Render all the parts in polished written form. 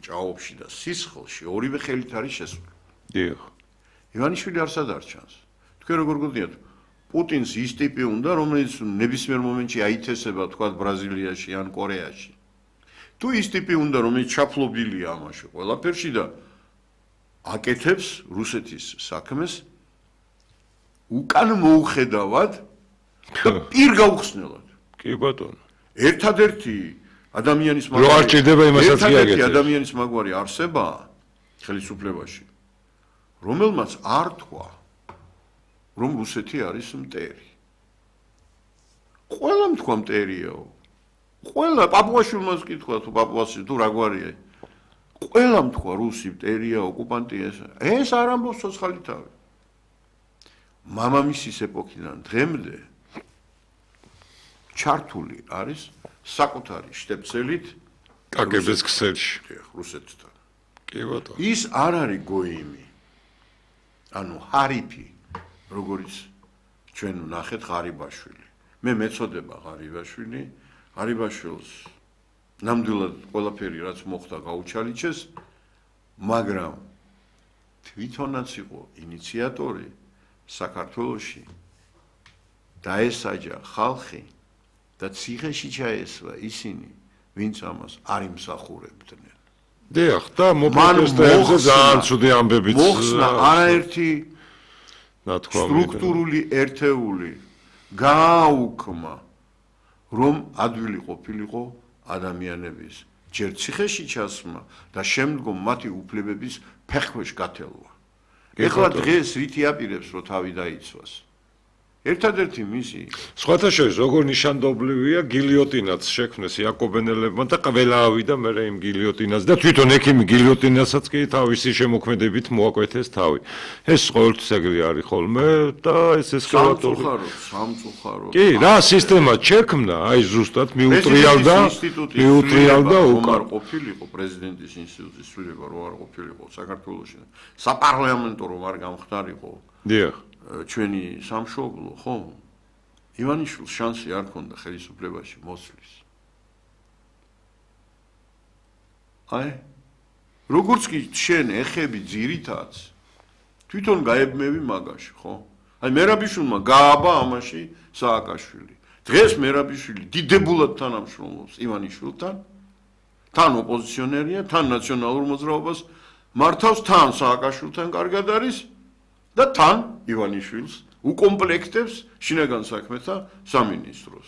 ჭაობში და სისხლში ორივე ხელით არის შესული. დიახ. ივანიშვილი არ სადარჩანს. თქვენ როგორ გქონდათ პუტინს ის ტიპი უნდა, რომელიც ნებისმიერ მომენტში აითესება თქვა ბრაზილიაში ან კორეაში. თუ ის ტიპი უნდა, რომელიც ჩაფლობილია ამაში ყველაფერში და აკეთებს რუსეთის საქმეს უკან მოუხედავად და პირგაუხსნელად. კი ბატონო. ერთადერთი ადამიანის რო არ ჭირდება იმასაც კი აკეთებს. ადამიანის მაგვარი არსებაა ხელისუფლებაში, რომელმაც არ თქვა, რომ რუსეთი არის მტერი. ყველამ თქვა მტერიაო. ყველა პაპუაშვილმაც კითხვა თუ პაპუაში თუ რა გვარია. ყველამ თქვა რუსი მტერია, ოკუპანტია ეს არ ამბობს ცოცხალი თავი. მამამისის ეპოქიდან დღემდე ჩართული არის საკუთარი შტეპსელით კგბ-ს ქსელში რუსეთთან. კი ბატონო. ის არ არის გოიმი. ანუ ჰარიფი, როგორც ჩვენ ვნახეთ ღარიბაშვილი. მე მეწოდება ღარიბაშვილი, ღარიბაშვილს ნამდვილად ყველაფერი რაც მოხდა გაუჩალიჩეს, მაგრამ თვითონაც იყო ინიციატორი საქართველოში დაესაჯა ხალხი და ციხეში ჩაესვა ისინი, ვინც ამას არ იმსახურებდნენ. დიახ, და მოპროტესტებზე ძალიან ცუდი ამბებიც მოხსნა არაერთი ნათქვამი სტრუქტურული ერთეული გააუქმა, რომ ადვილი ყოფილიყო ადამიანების ჯერ ციხეში ჩასმა და შემდგომ მათი უფლებების ფეხქვეშ გათელვა. ეხლა დღეს რითი აპირებს, რომ თავი დაიცვას? ერთადერთი მისი სხვათა შორის როგორ ნიშანდობლივია გილიოტინაც შექმნეს იაკობენელებმა და ყველა ავიდა მე იმ გილიოტინას და თვითონ ექიმი გილიოტინასაც კი თავისი შემოქმედებით მოაკვეთეს თავი. ეს ყოველთვის ეგრე არის ხოლმე და ეს ესკალატორი სამწუხარო. კი, რა სისტემა შექმნა, აი ზუსტად მიუტრიალდა უკან ყოფილიყო პრეზიდენტის ინსტიტუტის ცვლილება რო არ ყოფილიყო საქართველოში. საპარლამენტო რო არ გამხდარიყო. დიახ. ჩვენი სამშობლო, ხო? ივანიშვილს შანსი არ ქონდა ხელისუფლებაში მოსვლის. აი, როგორც კი შენ ეხები ძირითადს, თვითონ გაებმევი მაგაში, ხო? აი, მერაბიშვილმა გააბა ამაში სააკაშვილი. დღეს მერაბიშვილი დიდებულად თანამშრომლობს ივანიშვილთან, თან ოპოზიციონერია, თან ნაციონალურ მოძრაობას მართავს, თან სააკაშვილთან კარგად არის. და თან ივანიშვილს უკომპლექტებს შინაგან საქმეთა სამინისტროს.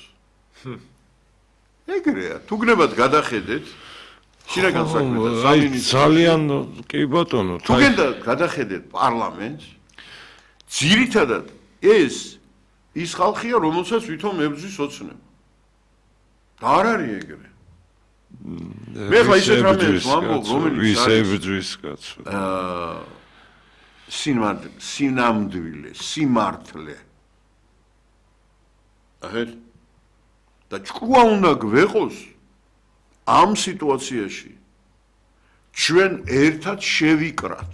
ეგრეა, თუ გნებად გადახედეთ შინაგან საქმეთა სამინისტროს. ძალიან კი ბატონო, თუ გენდა გადახედეთ პარლამენტს, ძირითადად ეს ის ხალხია, რომელსაც ვითომ ებრძვის ოცნება. და არ არის ეგრე. მე ხა ისეთ რამეს ვამბობ, რომელიც ვის ებრძვის კაცო. სინამდვილე, სიმართლე. ახეთ და ჭკუა უნდა გვეყოს ამ სიტუაციაში ჩვენ ერთად შევიკრათ.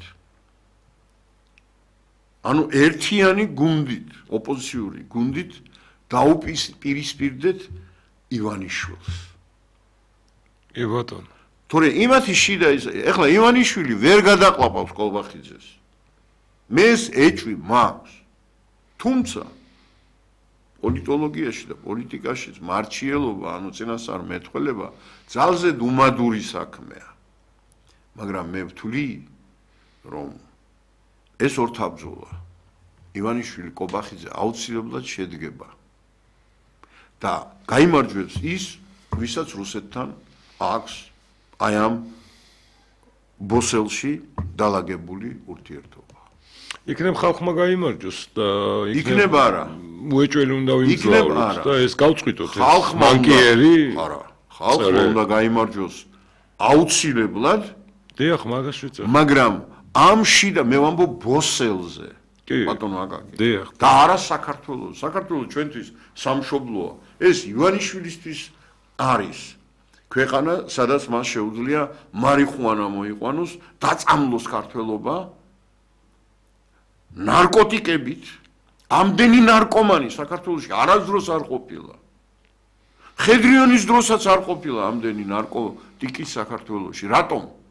ანუ ერთიანი გუნდით, ოპოზიციური გუნდით დაუპირისპირდეთ ივანიშვილს. კი ბატონო. თორე იმათი შიდა ის, ეხლა ივანიშვილი ვერ გადაყლაპავს კოლბახიძეს. მეს ეჭვი მაქვს. თუმცა პოლიტოლოგიაში და პოლიტიკაშიც მარჩიელობა, ანუ წინასწარ მეტყველება ძალზე დუმადური საქმეა. მაგრამ მე ვთვლი, რომ ეს ორთაბრძოლა ივანიშვილი კობახიძე აუცილებლად შედგება და გაიმარჯვებს ის, ვისაც რუსეთთან აქვს აი ამ ბოსელში დალაგებული ურთიერთობა. იქნებ ხალხმა გაიმარჯოს და იქნებ არა. უეჭველი უნდა ვიმძლავროთ და ეს გავწყვიტოთ ეს ხალხმა ბანკიერი არა. ხალხმა უნდა გაიმარჯოს აუცილებლად. დიახ, მაგას ვიწევ. მაგრამ ამში და მე ვამბობ ბოსელზე. ბატონო აკაკი. დიახ. და არა საქართველოს. საქართველოს ჩვენთვის სამშობლოა. ეს ივანიშვილისთვის არის ქვეყანა, სადაც მას შეუძლია მარიხუანა მოიყვანოს, დაწამლოს ქართველობა, ნარკოტიკებით. ამდენი ნარკომანი საქართველოში არასდროს არ ყოფილა. ხედრიონის დროსაც არ ყოფილა ამდენი ნარკოტიკის საქართველოში. რატომ?